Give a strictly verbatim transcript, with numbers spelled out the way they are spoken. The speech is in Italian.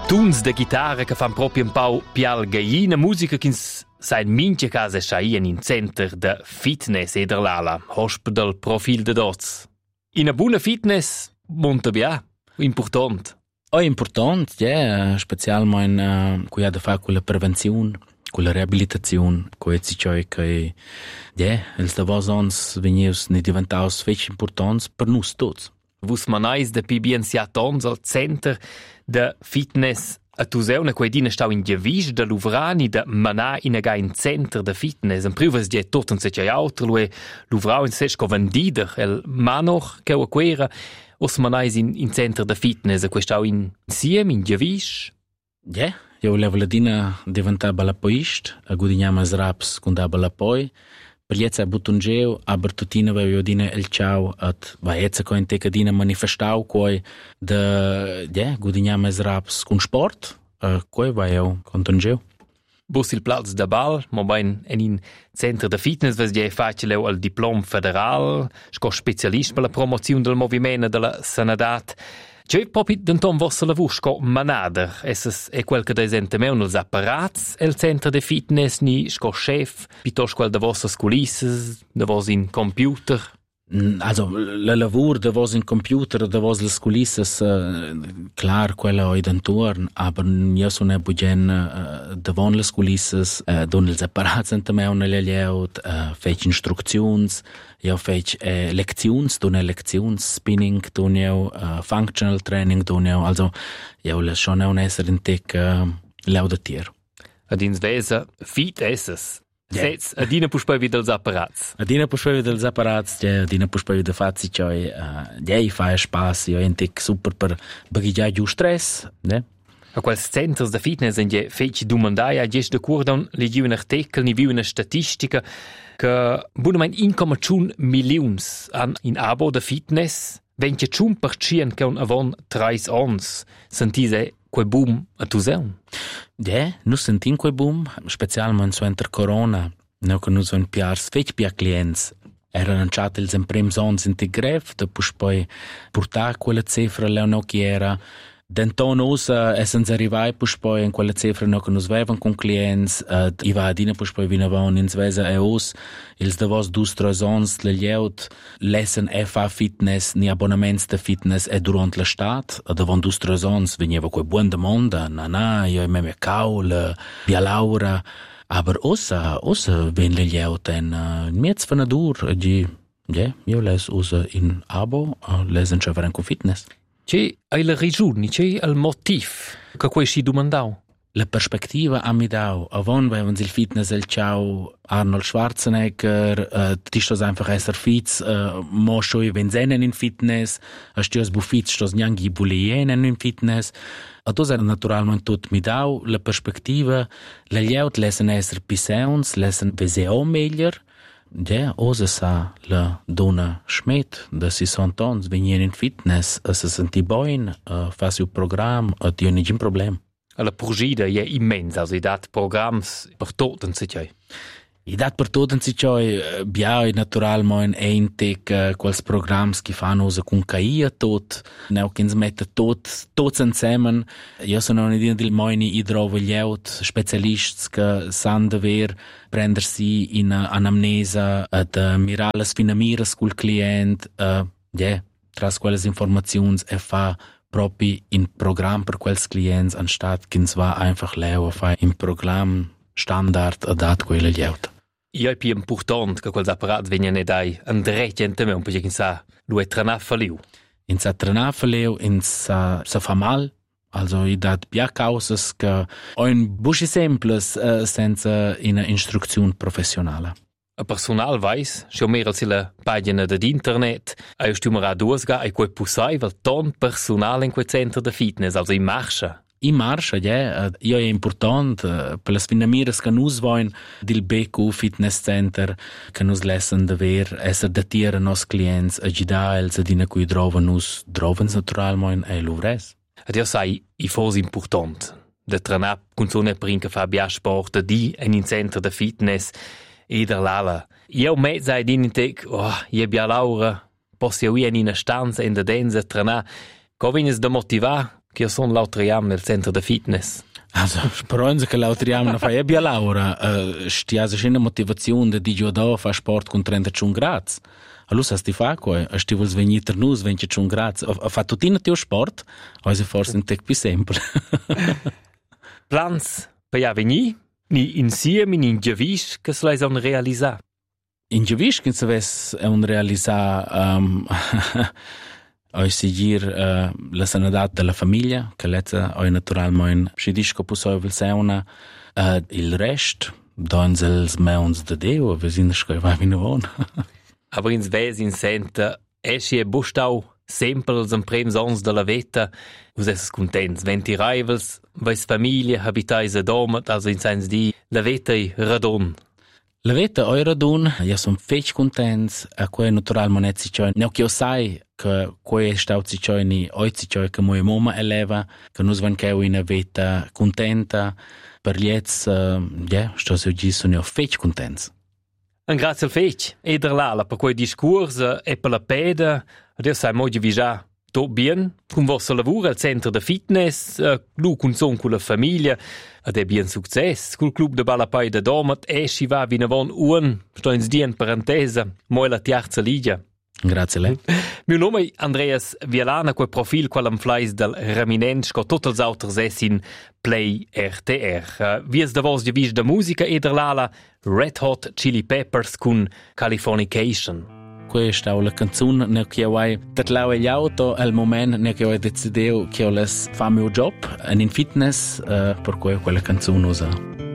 Tuns de chitarra che fan proprio un pau pial gallina, musica che sai in mince case schaien in center de fitness eder lala, hospital profil de dots. In a buona fitness monta bia, important. Oh, important, ja, yeah, specialment uh, qui ha da fare con la prevenzione, con la riabilitazione, con i ciccioi che, ja, yeah, els davos ons venius ne diventaus feci importants per nus tots. Vus manais de pi bien sia tons al center de fitness a tuseuna quei dina stau in Giavisch de Luvrani de mana in a in center de fitness. En prüves die tot en setja auter lue Luvrau in sesco vendider el manoch che a quera os manais in, in center de fitness a quei stau in siem in Giavisch. Ja, yeah, io volevo la dina diventare balapoist, a gudignamas raps con da balapoi. Per jetzt ein Butungeo, aber tutina vai io dina el ciao at vai jetzt ko inteka dina manifestau koi de ja gudignamas raps con sport, uh, koi vai io contungeo. Bus il Platz de Ball, mo bain en in Center de Fitness, was je facile al Diplom federal, sco specialist per la promozione del movimento della sanadat. C'è proprio denton vostra lavur sco manader, esses è quel che desente me uns apparats el Center de Fitness ni sco chef, piuttosto quel de vostre culisses, de vos in computer. Also, la lavur de vos in computer, de vos les culisses, uh, klar, quella oi dentorn, aber io sono e bugen uh, de von les culisses, uh, don els apparats ente me una leleut, uh, fec instructions, io fec uh, lections, don lections, spinning, don io uh, functional training, don io, also, io le schon un esser in tec uh, laudatier. Ad ins vesa, fit esses. Yeah. Sets, adina puspoi vid els apparats. Adina puspoi vid els apparats, ja, adina puspoi vid fazi cioi, uh, ja, i fa spas, io entic super per bagiggiare giù stress, ne? A quels centers de fitness en je feci domandai a gest de curdon leggiu un artikel, ni viu una statistica che bunamein un komma cinque milions an in abo de fitness, vence ciun per cien che un avon trais ons, sentise quei boom a tuseun. Ja, nus sentin quei boom, specialment so enter corona, no che nus on piars fec pia clients. Era lanciat ils emprems ons in te gref, da pus poi portar quella cifra leo no chi era. Denton us uh, essens arrivai pus poi in quella cifra no che nus vevan con clients, uh, i va adina pus poi vinavon in svesa e us, ils davos dus tres ons le lieut lessen e fa fitness ni abbonaments de fitness e durant l'estat, e davon dus tres ons veniva quei buon demonda, na na, io e me me caul, via Laura, aber ossa, ossa ven le lieut en uh, miez vanadur, e gi, ja, io les usa in abo, uh, lesen ceveren con fitness. C'è la ragione, c'è il motivo che quei si domandau? La perspectiva a mi dau. Avon vevens il fitness el ciao Arnold Schwarzenegger, uh, ti stos einfach esser fitz, uh, mo schoi venzenen in fitness, a stios bu fitz stos niangi bulienen in fitness. A tos era naturalment tot mi dau, la perspectiva, la lieut lesen esser piseuns, lesen veseo meglier. Ja, osa sa la dona Schmidt de sessanta ans venien in fitness a se senti boin, a fa siu program, a dio nigin problem. La purgida è immensa, also i dat programs per tot en sitjoi. I dat per tot en sitjoi, biai naturalment eintig uh, quels programs che fanno usa con K I a tot, neu che ens mette tot, tots insieme. Io sono un idea del moini idrovoglieut, specialists che san dever prendersi in uh, anamnesa, ad uh, mirales finamiras col client, uh, yeah, tras quelles informazioni e fa proprio in program per quels clients, anstatt che ens va einfach leo a fa in program standard adat quelle lieut. Io è più importante che quels apparati vengono dai andretti in me, perché in sa lui è tranafaliu. In sa tranafaliu, in sa sa fa mal, also i dat pia causas che ein buschi semples uh, senza in istruzione professionale. A personal weiss, schon mehr als la pagina d'internet, a stumera dusga e quei pusai vel ton personal in quei center de fitness, also in marcia. In marcia, ja, io è importante per le sfinamiras che nus voin del B Q Fitness Center che nus lessen dever esser datiere nos clients a gida els adina cui droven nus drovens naturalmente e l'uvres. Ad io sai, i fos important. De tranap con sone princa fa bia sport di en in center de fitness e der lala. Io me sai din in tec, oh, io bia Laura, posso io in una stanza in de dense tranà, co vignes de motivar che sono l'autriam nel centro di fitness. Also, speranza che l'autriamo non fa ebbe Laura, uh, stiasa c'è motivazione di dire da fa sport con trentacinque gradi. Allora sti fa qua, sti vuol venire per noi venticinque gradi. Ha fatto tutto il sport, o è forse un tec più semplice. Plans per ja venire, ni insieme ni in Giavisch che se l'hai realizzare. In Giavisch che se vesse un realizzare um, Oi seguir uh, la sanità della famiglia, che lezza oi naturalmente si dice che può una uh, il resto, dans els meuns de Deu, a vesin che va in von. Aber ins Wesin sente, esci e bustau sempre els emprems ons della vita, us es contents, venti rivals, vais famiglia, habitais a domat, also in sens di la vita i radon. La vita oi radon, ja son fech contents, a quei naturalmente si cioi, neo che io sai che quei stau si cioi ni oi si cioi che moia moma eleva, che nus van che una vita contenta, per liez, uh, ja, sto se oggi sono fech contents. Un grazie al fech, e der lala per quei discorso e per la peda, adesso sai moglie vigia tutto bien, con vostro lavoro al centro de fitness, uh, lu con son con la famiglia, ed è bien success, col club de Balapai de Domat, e si va vinavon un, sto in sdien parentesa, moi la terza liga. Grazie a lei. Mio nome è Andreas Vialana, quel profil qual flais del Raminensch, co tutti els auters es in Play R T R. Uh, vies da vos divis da musica e der lala Red Hot Chili Peppers con Californication. Questa è la canzone nel che ho tatlau e l'auto al momento nel che ho deciso che ho les fa mio job in fitness, uh, per cui quella canzone usa.